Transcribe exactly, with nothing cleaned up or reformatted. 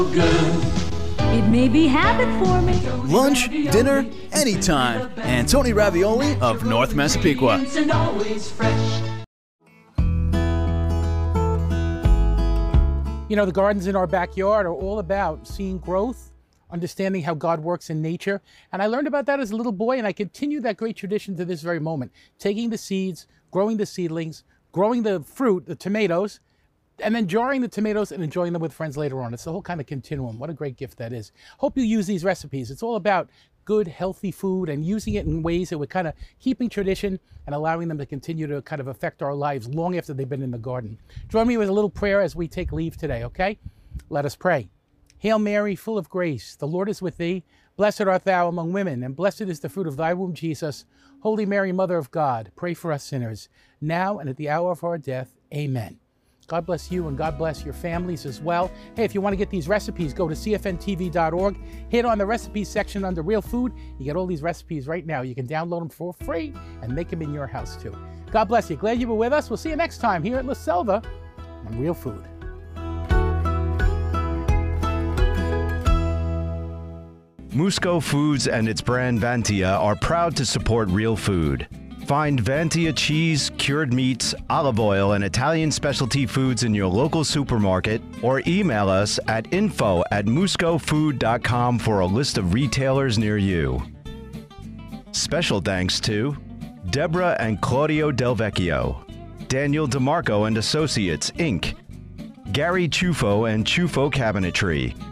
good. It may be habit forming. Lunch, dinner, anytime. Antoni Ravioli of North Massapequa. And always fresh. You know, the gardens in our backyard are all about seeing growth, understanding how God works in nature. And I learned about that as a little boy, and I continue that great tradition to this very moment. Taking the seeds, growing the seedlings, growing the fruit, the tomatoes, and then jarring the tomatoes and enjoying them with friends later on. It's the whole kind of continuum. What a great gift that is. Hope you use these recipes. It's all about good, healthy food and using it in ways that we're kind of keeping tradition and allowing them to continue to kind of affect our lives long after they've been in the garden. Join me with a little prayer as we take leave today, okay? Let us pray. Hail Mary, full of grace, the Lord is with thee. Blessed art thou among women, and blessed is the fruit of thy womb, Jesus. Holy Mary, Mother of God, pray for us sinners, now and at the hour of our death. Amen. God bless you and God bless your families as well. Hey, if you want to get these recipes, go to C F N T V dot org. Hit on the recipes section under Real Food. You get all these recipes right now. You can download them for free and make them in your house too. God bless you. Glad you were with us. We'll see you next time here at La Selva on Real Food. Musco Foods and its brand Vantia are proud to support Real Food. Find Vantia cheese, cured meats, olive oil, and Italian specialty foods in your local supermarket or email us at info at musco food dot com for a list of retailers near you. Special thanks to Deborah and Claudio Del Vecchio, Daniel DeMarco and Associates, Incorporated, Gary Chufo and Chufo Cabinetry,